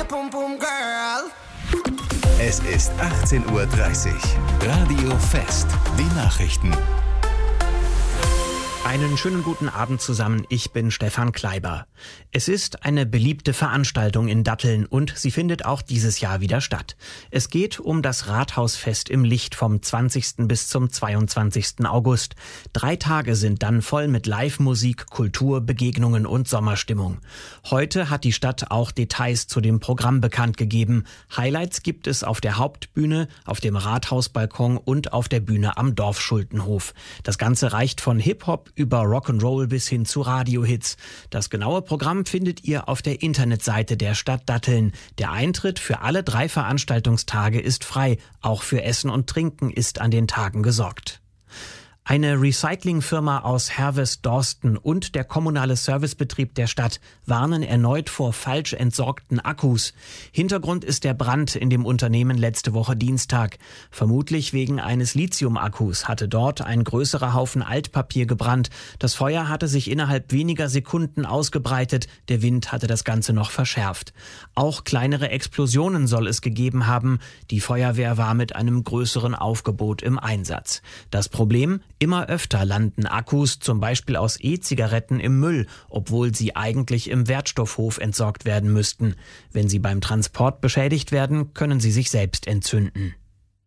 pum pum girl. Es ist 18:30 Uhr. Radio Fest. Die Nachrichten. Einen schönen guten Abend zusammen, ich bin Stefan Kleiber. Es ist eine beliebte Veranstaltung in Datteln und sie findet auch dieses Jahr wieder statt. Es geht um das Rathausfest im Licht vom 20. bis zum 22. August. 3 Tage sind dann voll mit Live-Musik, Kultur, Begegnungen und Sommerstimmung. Heute hat die Stadt auch Details zu dem Programm bekannt gegeben. Highlights gibt es auf der Hauptbühne, auf dem Rathausbalkon und auf der Bühne am Dorfschultenhof. Das Ganze reicht von Hip-Hop über Rock'n'Roll bis hin zu Radiohits. Das genaue Programm findet ihr auf der Internetseite der Stadt Datteln. Der Eintritt für alle 3 Veranstaltungstage ist frei. Auch für Essen und Trinken ist an den Tagen gesorgt. Eine Recyclingfirma aus Herwes-Dorsten und der kommunale Servicebetrieb der Stadt warnen erneut vor falsch entsorgten Akkus. Hintergrund ist der Brand in dem Unternehmen letzte Woche Dienstag. Vermutlich wegen eines Lithium-Akkus hatte dort ein größerer Haufen Altpapier gebrannt. Das Feuer hatte sich innerhalb weniger Sekunden ausgebreitet. Der Wind hatte das Ganze noch verschärft. Auch kleinere Explosionen soll es gegeben haben. Die Feuerwehr war mit einem größeren Aufgebot im Einsatz. Das Problem: immer öfter landen Akkus, zum Beispiel aus E-Zigaretten, im Müll, obwohl sie eigentlich im Wertstoffhof entsorgt werden müssten. Wenn sie beim Transport beschädigt werden, können sie sich selbst entzünden.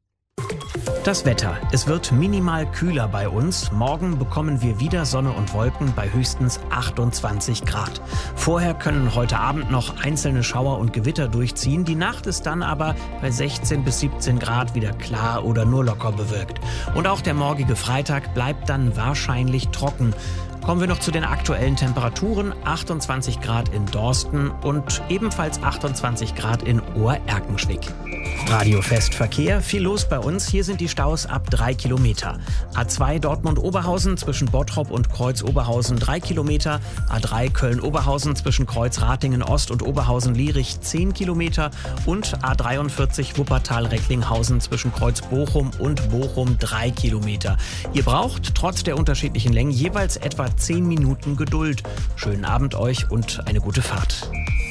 Das Wetter. Es wird minimal kühler bei uns. Morgen bekommen wir wieder Sonne und Wolken bei höchstens 28 Grad. Vorher können heute Abend noch einzelne Schauer und Gewitter durchziehen. Die Nacht ist dann aber bei 16 bis 17 Grad wieder klar oder nur locker bewölkt. Und auch der morgige Freitag bleibt dann wahrscheinlich trocken. Kommen wir noch zu den aktuellen Temperaturen. 28 Grad in Dorsten und ebenfalls 28 Grad in Ohr-Erkenschwick. Radio Fest Verkehr, viel los bei uns. Hier sind die Staus ab 3 Kilometer. A2 Dortmund-Oberhausen zwischen Bottrop und Kreuz-Oberhausen 3 Kilometer. A3 Köln-Oberhausen zwischen Kreuz-Ratingen-Ost und Oberhausen-Lierich 10 Kilometer. Und A43 Wuppertal-Recklinghausen zwischen Kreuz-Bochum und Bochum 3 Kilometer. Ihr braucht trotz der unterschiedlichen Längen jeweils etwa 10 Minuten Geduld. Schönen Abend euch und eine gute Fahrt.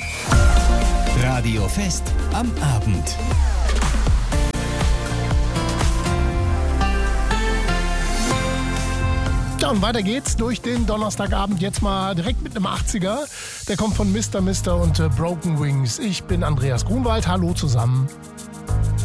Radio Fest am Abend. Ja, und weiter geht's durch den Donnerstagabend jetzt mal direkt mit einem 80er. Der kommt von Mr. und Broken Wings. Ich bin Andreas Grunwald. Hallo zusammen.